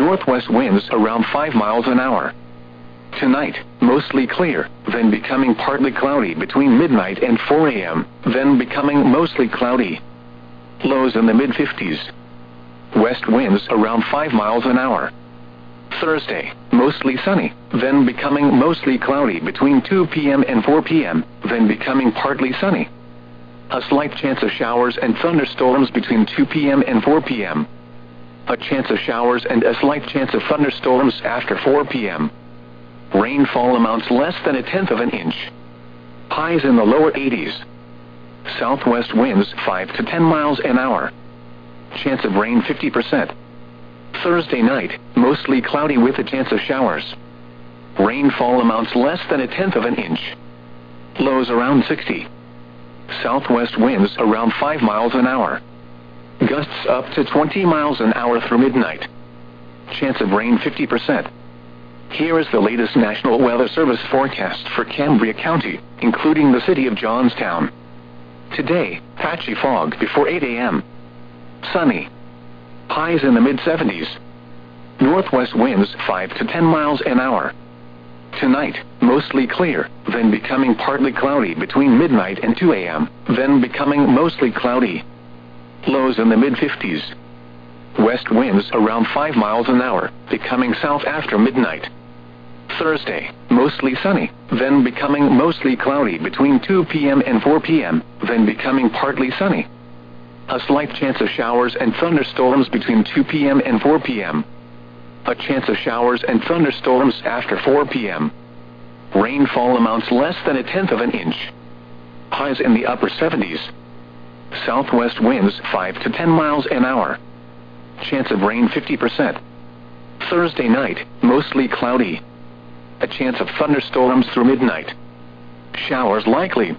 northwest winds around 5 miles an hour. Tonight, mostly clear, then becoming partly cloudy between midnight and 4 a.m., then becoming mostly cloudy. Lows in the mid-50s. West winds around 5 miles an hour. Thursday, mostly sunny, then becoming mostly cloudy between 2 p.m. and 4 p.m., then becoming partly sunny. A slight chance of showers and thunderstorms between 2 p.m. and 4 p.m. A chance of showers and a slight chance of thunderstorms after 4 p.m. Rainfall amounts less than 1/10 of an inch. Highs in the lower 80s. Southwest winds 5 to 10 miles an hour. Chance of rain 50%. Thursday night, mostly cloudy with a chance of showers. Rainfall amounts less than 1/10 of an inch. Lows around 60. Southwest winds around 5 miles an hour. Gusts up to 20 miles an hour through midnight. Chance of rain 50%. Here is the latest National Weather Service forecast for Cambria County, including the city of Johnstown. Today, patchy fog before 8 a.m. Sunny. Highs in the mid-70s. Northwest winds 5 to 10 miles an hour. Tonight, mostly clear, then becoming partly cloudy between midnight and 2 a.m., then becoming mostly cloudy. Lows in the mid-50s. West winds around 5 miles an hour, becoming south after midnight. Thursday, mostly sunny, then becoming mostly cloudy between 2 p.m. and 4 p.m., then becoming partly sunny. A slight chance of showers and thunderstorms between 2 p.m. and 4 p.m. A chance of showers and thunderstorms after 4 p.m. Rainfall amounts less than 1/10 of an inch. Highs in the upper 70s. Southwest winds 5 to 10 miles an hour. Chance of rain 50%. Thursday night, mostly cloudy. A chance of thunderstorms through midnight. Showers likely.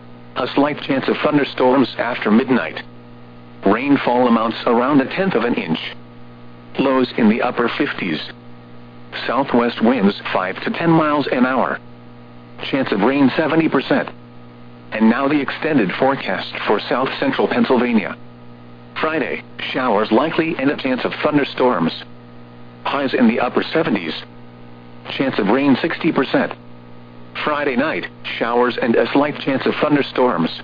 A slight chance of thunderstorms after midnight. Rainfall amounts around 1/10 of an inch. Lows in the upper 50s. Southwest winds 5 to 10 miles an hour. Chance of rain 70%. And now the extended forecast for south central Pennsylvania. Friday, showers likely and a chance of thunderstorms. Highs in the upper 70s. Chance of rain 60%. Friday night, showers and a slight chance of thunderstorms.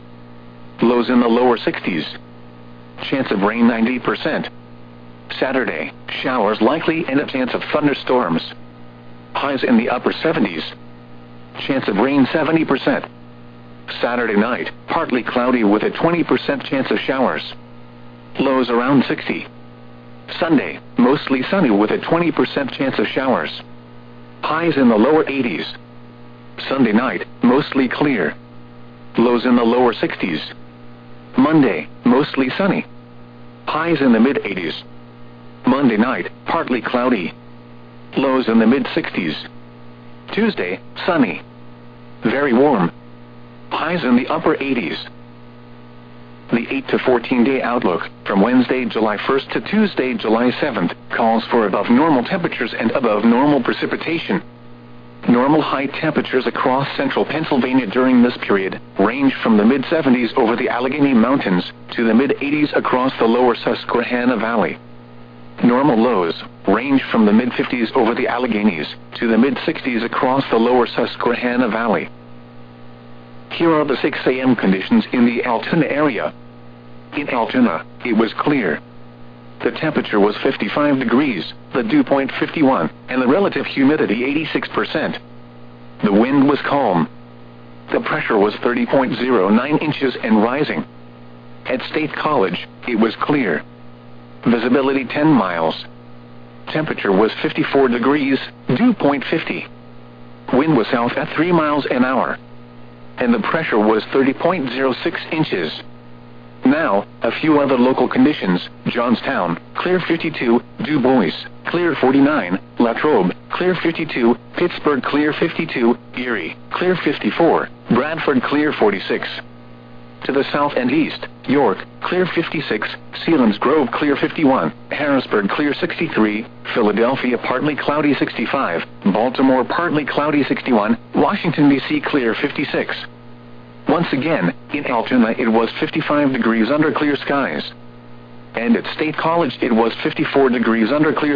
Lows in the lower 60s. Chance of rain 90%. Saturday, showers likely and a chance of thunderstorms. Highs in the upper 70s. Chance of rain 70%. Saturday night, partly cloudy with a 20% chance of showers. Lows around 60. Sunday, mostly sunny with a 20% chance of showers. Highs in the lower 80s. Sunday night, mostly clear. Lows in the lower 60s. Monday, mostly sunny. Highs in the mid-80s. Monday night, partly cloudy. Lows in the mid-60s. Tuesday, sunny. Very warm. Highs in the upper 80s. The 8 to 14-day outlook, from Wednesday, July 1st to Tuesday, July 7th, calls for above normal temperatures and above normal precipitation. Normal high temperatures across central Pennsylvania during this period range from the mid-70s over the Allegheny Mountains to the mid-80s across the lower Susquehanna Valley. Normal lows range from the mid-50s over the Alleghenies to the mid-60s across the lower Susquehanna Valley. Here are the 6 a.m. conditions in the Altoona area. In Altoona, it was clear. The temperature was 55 degrees, the dew point 51, and the relative humidity 86%. The wind was calm. The pressure was 30.09 inches and rising. At State College, it was clear. Visibility 10 miles. Temperature was 54 degrees, dew point 50. Wind was south at 3 miles an hour. And the pressure was 30.06 inches. Now, a few other local conditions: Johnstown, clear 52, Du Bois, clear 49, Latrobe, clear 52, Pittsburgh, clear 52, Erie, clear 54, Bradford, clear 46. To the south and east, York, clear 56, Selinsgrove, clear 51, Harrisburg, clear 63, Philadelphia, partly cloudy 65, Baltimore, partly cloudy 61, Washington, D.C., clear 56. Once again, in Altoona it was 55 degrees under clear skies. And at State College it was 54 degrees under clear